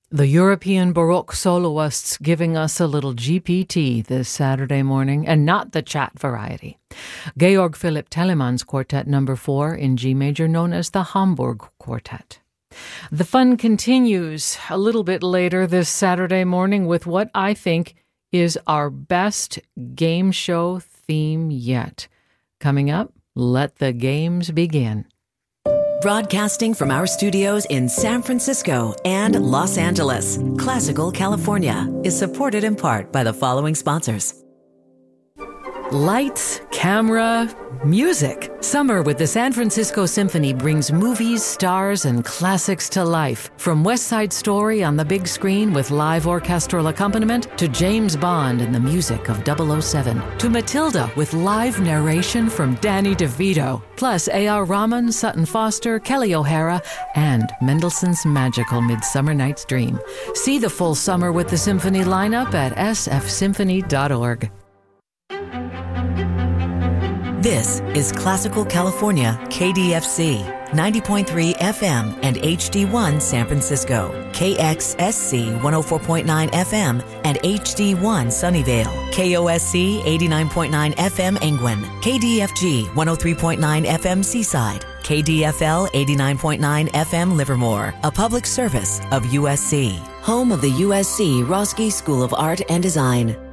The European Baroque soloists giving us a little GPT this Saturday morning, and not the chat variety. Georg Philipp Telemann's Quartet No. 4 in G major, known as the Hamburg Quartet. The fun continues a little bit later this Saturday morning with what I think is our best game show theme yet. Coming up, let the games begin. Broadcasting from our studios in San Francisco and Los Angeles, Classical California is supported in part by the following sponsors. Lights, camera, music. Summer with the San Francisco Symphony brings movies, stars, and classics to life. From West Side Story on the big screen with live orchestral accompaniment to James Bond and the music of 007 to Matilda with live narration from Danny DeVito. Plus A.R. Rahman, Sutton Foster, Kelly O'Hara, and Mendelssohn's magical Midsummer Night's Dream. See the full Summer with the Symphony lineup at sfsymphony.org. This is Classical California, KDFC, 90.3 FM and HD1 San Francisco, KXSC 104.9 FM and HD1 Sunnyvale, KOSC 89.9 FM Angwin, KDFG 103.9 FM Seaside, KDFL 89.9 FM Livermore, a public service of USC, home of the USC Roski School of Art and Design.